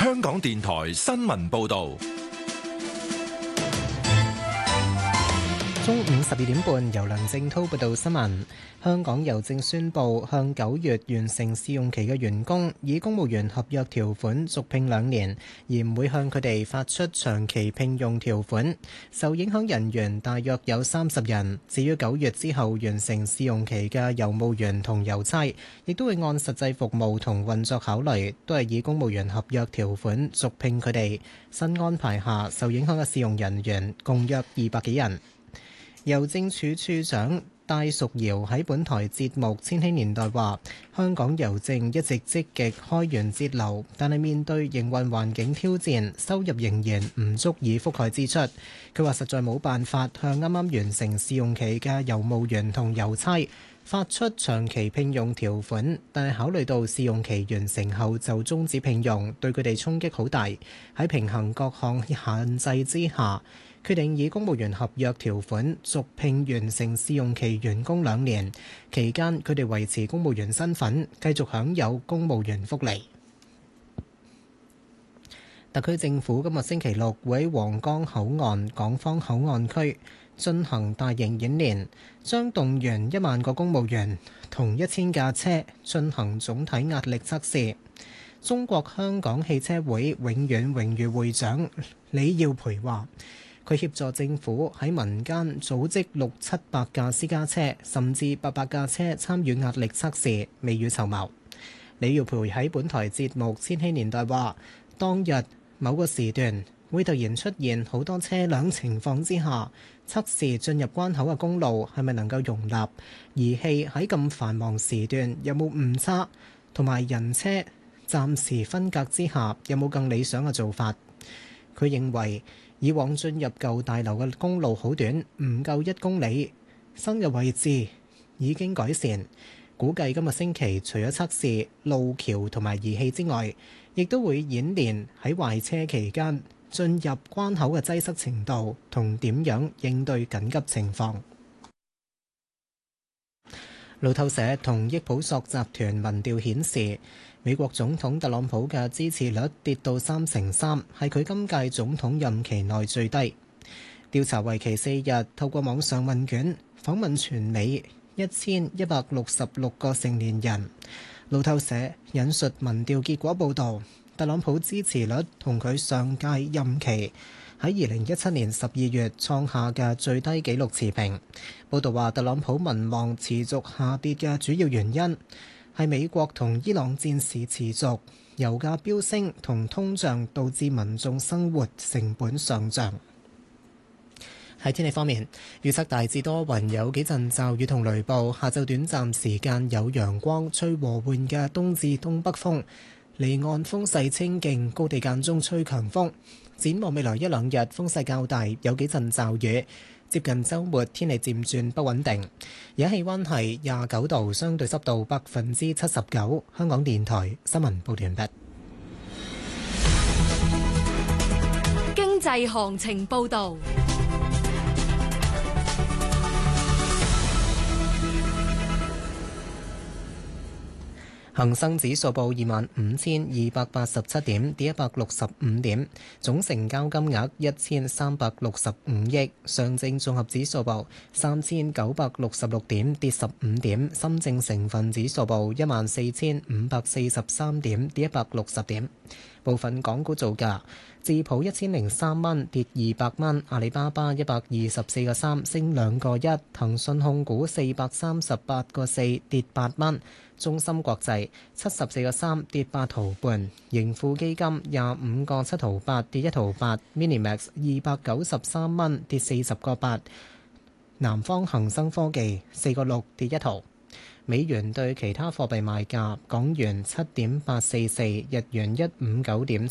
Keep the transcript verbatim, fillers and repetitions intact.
香港電台新聞報道。 中午十二點半，由梁正滔報道新聞。香港郵政宣布，向九月完成試用期嘅員工，以公務員合約條款續聘兩年，而唔會向佢哋發出長期聘用條款。受影響人員大約有三十人。至於九月之後完成試用期嘅郵務員同郵差，亦都會按實際服務同運作考慮，都係以公務員合約條款續聘佢哋。新安排下，受影響嘅試用人員共約二百幾人。郵政署署長戴淑瑤喺本台節目《千禧年代》話：香港郵政一直積極開源節流，但係面對營運環境挑戰，收入仍然唔足以覆蓋支出。佢話實在冇辦法向啱啱完成試用期嘅郵務員同郵差發出長期聘用條款，但係考慮到試用期完成後就終止聘用，對佢哋衝擊好大。喺平衡各項限制之下，決定以公務員合約條款續聘完成試用期員工兩年，期間佢哋維持公務員身份，繼續享有公務員福利。特區政府今日星期六會喺皇崗口岸港方口岸區進行大型演練，將動員一萬個公務員同一千架車進行總體壓力測試。中國香港汽車會永遠榮譽會長李耀培話：佢協助政府喺民間組織六七百架私家車，甚至八百架車參與壓力測試，未雨綢繆。李耀培喺本台節目《千禧年代》話：當日某個時段會突然出現好多車輛情況之下，測試進入關口嘅公路係咪能夠容納儀器喺咁繁忙時段有冇誤差，同埋人車暫時分隔之下有冇更理想嘅做法。佢認為以往進入舊大樓嘅公路好短，唔夠一公里，新嘅位置已經改善。估計今個星期除咗測試路橋同埋儀器之外，亦都會演練喺壞車期間進入關口嘅擠塞程度同點樣應對緊急情況。路透社同益普索集團民調顯示，美國總統特朗普嘅支持率跌到三成三，係佢今屆總統任期內最低。調查為期四日，透過網上問卷訪問全美一千一百六十六個成年人。路透社引述民調結果報導，特朗普支持率同佢上屆任期喺二零一七年十二月創下嘅最低紀錄持平。報導話，特朗普民望持續下跌嘅主要原因係美國同伊朗戰事持續、油價飆升同通脹導致民眾生活成本上漲。喺天氣方面，預測大致多雲，有幾陣驟雨同雷暴，下晝短暫時間有陽光，吹和緩嘅東至東北風，離岸風勢清勁，高地間中吹強風。展望未來一兩日風勢較大，有幾陣驟雨。接近週末天氣漸轉不穩定。而家氣溫係廿九度，相對濕度百分之七十九。香港電台新聞報道完畢。 經濟行情報導。 恒生指數報二萬五千二百八十七點，跌一百六十五點，總成交金額一千三百六十五億。上證綜合指數報三千九百六十六點，跌十五點。深證成分指數報一萬四千五百四十三點，跌一百六十點。部分港股造價：智普一千零三蚊，跌二百蚊；阿里巴巴一百二十四個三，升兩個一；騰訊控股四百三十八個四，跌八蚊。中芯國際七十四個三，跌八毫半，盈富基金廿五個七毫八，跌一毫八 ，Minimax 二百九十三蚊，跌四十個八，南方恒生科技四個六，跌一毫。美元對其他貨幣賣價：港元七點八四四，日元一五九點